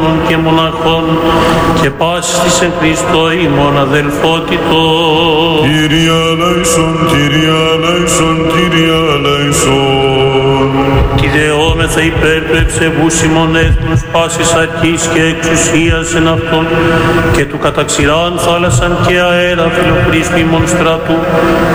και μοναχών και πάσης της εν Χριστώ ημών αδελφότητος. Κύριε ελέησον, Κύριε ελέησον, Κύριε ελέησον. Τη δεόμεθα υπέρ του ευσεβούς ημών έθνους πάσης αρχής και εξουσίας εν αυτόν και του καταξηράν θάλασσαν και αέρα φιλοχρήσπη ημών στρατού